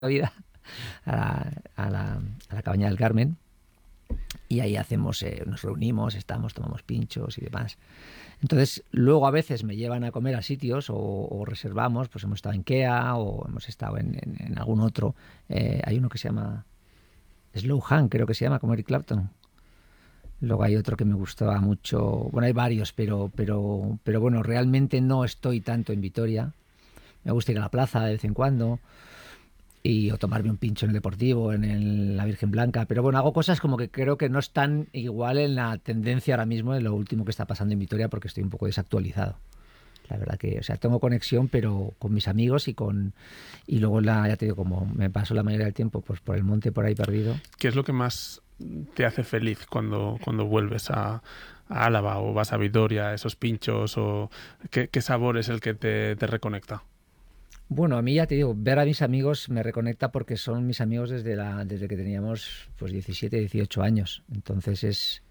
vida, a la Cabaña del Carmen, y ahí hacemos, nos reunimos, estamos, tomamos pinchos y demás. Entonces, luego a veces me llevan a comer a sitios o reservamos, pues hemos estado en Kea o hemos estado en algún otro. Hay uno que se llama Slow Hand, creo que se llama, como Eric Clapton. Luego hay otro que me gustaba mucho. Bueno, hay varios, pero bueno, realmente no estoy tanto en Vitoria. Me gusta ir a la plaza de vez en cuando o tomarme un pincho en el Deportivo, la Virgen Blanca. Pero bueno, hago cosas como que creo que no están igual en la tendencia ahora mismo de lo último que está pasando en Vitoria, porque estoy un poco desactualizado. La verdad que, o sea, tengo conexión, pero con mis amigos y luego ya te digo, como me paso la mayoría del tiempo pues por el monte por ahí perdido. ¿Qué es lo que más te hace feliz cuando vuelves a Álava o vas a Vitoria, esos pinchos? O ¿qué sabor es el que te reconecta? Bueno, a mí ya te digo, ver a mis amigos me reconecta porque son mis amigos desde que teníamos pues 17, 18 años. Entonces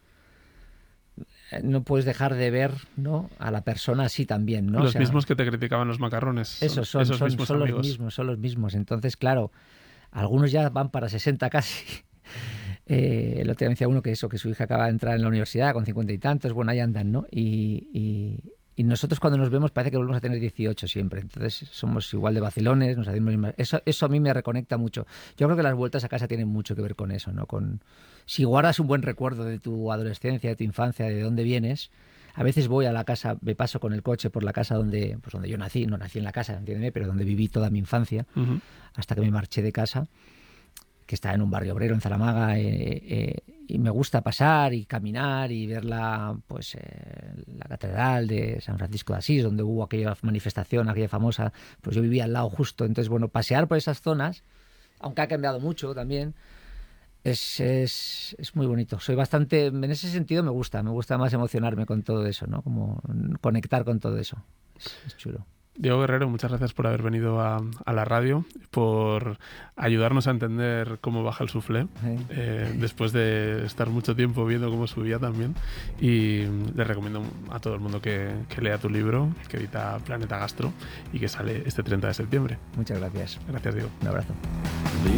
no puedes dejar de ver, ¿no?, a la persona así también, ¿no? Los mismos que te criticaban los macarrones. Esos son mismos amigos. son los mismos. Entonces, claro, algunos ya van para 60 casi. El otro día me decía uno que su hija acaba de entrar en la universidad con 50 y tantos, bueno, ahí andan, ¿no? Y nosotros cuando nos vemos parece que volvemos a tener 18 siempre. Entonces somos igual de vacilones, nos hacemos eso a mí me reconecta mucho. Yo creo que las vueltas a casa tienen mucho que ver con eso, ¿no? Si guardas un buen recuerdo de tu adolescencia, de tu infancia, de dónde vienes. A veces voy a la casa, me paso con el coche por la casa donde yo nací, no nací en la casa, entiéndeme, pero donde viví toda mi infancia, hasta que me marché de casa, que está en un barrio obrero en Zaramaga, y me gusta pasar y caminar y ver la catedral de San Francisco de Asís, donde hubo aquella manifestación, aquella famosa. Pues yo vivía al lado justo. Entonces, bueno, pasear por esas zonas, aunque ha cambiado mucho también, es muy bonito. Soy bastante, en ese sentido me gusta más emocionarme con todo eso, ¿no? Como conectar con todo eso. Es chulo. Diego Guerrero, muchas gracias por haber venido a la radio, por ayudarnos a entender cómo baja el suflé, después de estar mucho tiempo viendo cómo subía también. Y le recomiendo a todo el mundo que lea tu libro, que edita Planeta Gastro y que sale este 30 de septiembre. Muchas gracias. Gracias, Diego. Un abrazo.